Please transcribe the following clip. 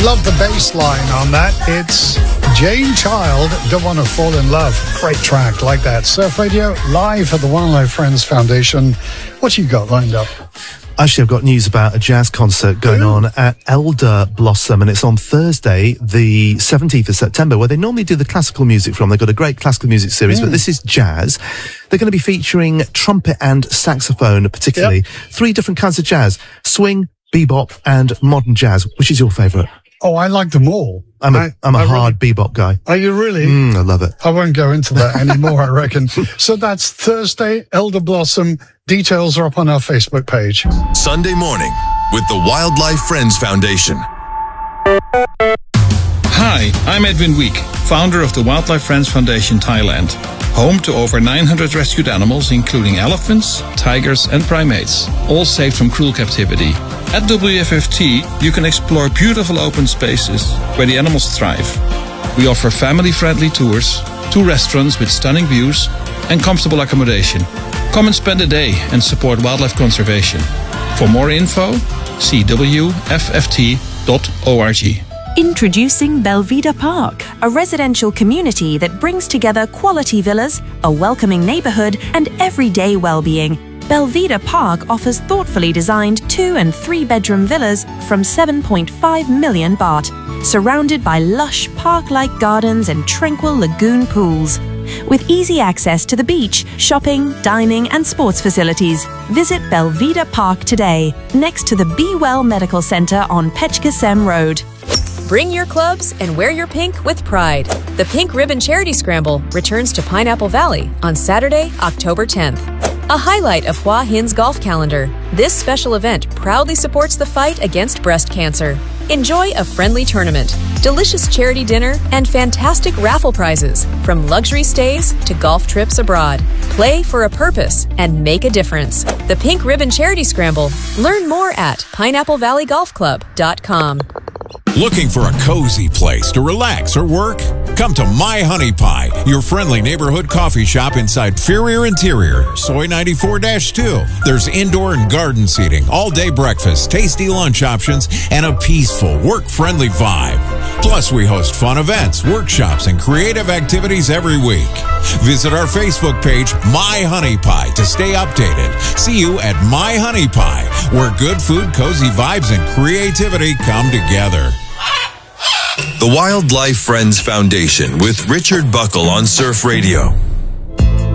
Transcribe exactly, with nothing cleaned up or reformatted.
Love the bass line on that. It's Jane Child, Don't Wanna Fall in Love. Great track like that. Surf Radio, live at the Wildlife Friends Foundation. What you got lined up? Actually, I've got news about a jazz concert going Ooh. on at Elder Blossom, and it's on Thursday, the seventeenth of September, where they normally do the classical music from. They've got a great classical music series, mm. but this is jazz. They're going to be featuring trumpet and saxophone, particularly. Yep. Three different kinds of jazz: swing, bebop, and modern jazz. Which is your favourite? Oh, I like them all. I'm a, I, I'm a I hard really, bebop guy. Are you really? Mm, I love it. I won't go into that anymore, I reckon. So that's Thursday, Elder Blossom. Details are up on our Facebook page. Sunday morning with the Wildlife Friends Foundation. Hi, I'm Edwin Week, founder of the Wildlife Friends Foundation Thailand, home to over nine hundred rescued animals, including elephants, tigers, and primates, all saved from cruel captivity. At W F F T, you can explore beautiful open spaces where the animals thrive. We offer family-friendly tours, two restaurants with stunning views, and comfortable accommodation. Come and spend a day and support wildlife conservation. For more info, see w f f t dot org. Introducing Belvedere Park, a residential community that brings together quality villas, a welcoming neighborhood, and everyday well-being. Belvedere Park offers thoughtfully designed two and three bedroom villas from seven point five million baht, surrounded by lush park-like gardens and tranquil lagoon pools. With easy access to the beach, shopping, dining, and sports facilities, visit Belvedere Park today, next to the Be Well Medical Center on Petchkasem Road. Bring your clubs and wear your pink with pride. The Pink Ribbon Charity Scramble returns to Pineapple Valley on Saturday, October tenth. A highlight of Hua Hin's golf calendar, this special event proudly supports the fight against breast cancer. Enjoy a friendly tournament, delicious charity dinner, and fantastic raffle prizes, from luxury stays to golf trips abroad. Play for a purpose and make a difference. The Pink Ribbon Charity Scramble. Learn more at pineapple valley golf club dot com. Looking for a cozy place to relax or work? Come to My Honey Pie, your friendly neighborhood coffee shop inside Ferrier Interior, Soy ninety-four dash two. There's indoor and garden seating, all-day breakfast, tasty lunch options, and a peaceful, work-friendly vibe. Plus, we host fun events, workshops, and creative activities every week. Visit our Facebook page, My Honey Pie, to stay updated. See you at My Honey Pie, where good food, cozy vibes, and creativity come together. The Wildlife Friends Foundation with Richard Buckle on Surf Radio.